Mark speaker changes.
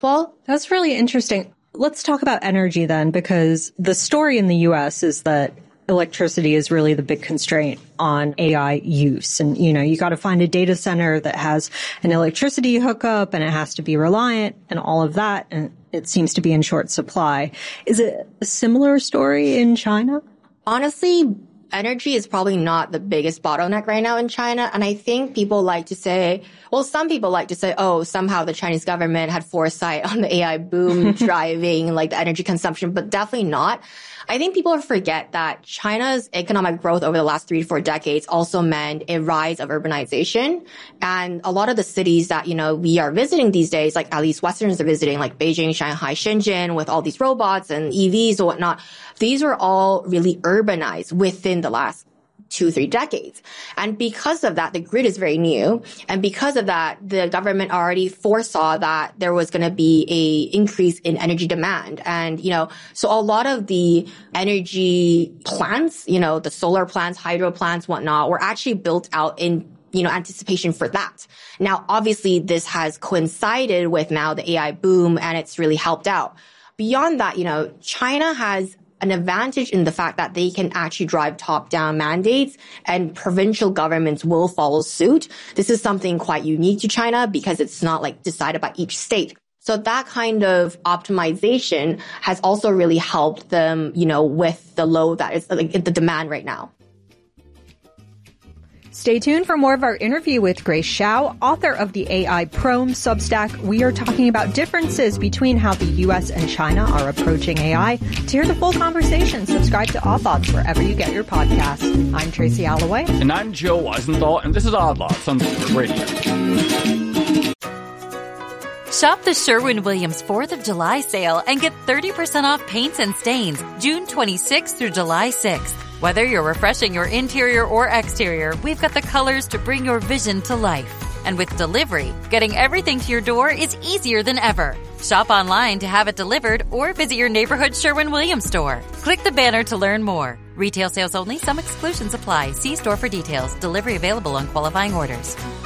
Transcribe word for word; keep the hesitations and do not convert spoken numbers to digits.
Speaker 1: Well,
Speaker 2: that's really interesting. Let's talk about energy then, because the story in the U S is that electricity is really the big constraint on A I use. And, you know, you got to find a data center that has an electricity hookup and it has to be reliant and all of that. And it seems to be in short supply. Is it a similar story in China?
Speaker 1: Honestly, energy is probably not the biggest bottleneck right now in China. And I think people like to say, well, some people like to say, oh, somehow the Chinese government had foresight on the A I boom driving like the energy consumption, but definitely not. I think people forget that China's economic growth over the last three to four decades also meant a rise of urbanization. And a lot of the cities that, you know, we are visiting these days, like at least Westerners are visiting, like Beijing, Shanghai, Shenzhen, with all these robots and E Vs and whatnot, these were all really urbanized within the last two, three decades. And because of that, the grid is very new. And because of that, the government already foresaw that there was going to be a increase in energy demand. And, you know, so a lot of the energy plants, you know, the solar plants, hydro plants, whatnot, were actually built out in you know, anticipation for that. Now, obviously, this has coincided with now the A I boom, and it's really helped out. Beyond that, you know, China has an advantage in the fact that they can actually drive top-down mandates and provincial governments will follow suit. This is something quite unique to China because it's not like decided by each state. So that kind of optimization has also really helped them, you know, with the load that is like the demand right now.
Speaker 2: Stay tuned for more of our interview with Grace Hsiao, author of the A I Prome Substack. We are talking about differences between how the U S and China are approaching A I. To hear the full conversation, subscribe to Odd Lots wherever you get your podcasts. I'm Tracy Alloway.
Speaker 3: And I'm Joe Weisenthal, and this is Odd Lots on Radio.
Speaker 4: Shop the Sherwin-Williams fourth of July sale and get thirty percent off paints and stains June twenty-sixth through July sixth. Whether you're refreshing your interior or exterior, we've got the colors to bring your vision to life. And with delivery, getting everything to your door is easier than ever. Shop online to have it delivered or visit your neighborhood Sherwin-Williams store. Click the banner to learn more. Retail sales only. Some exclusions apply. See store for details. Delivery available on qualifying orders.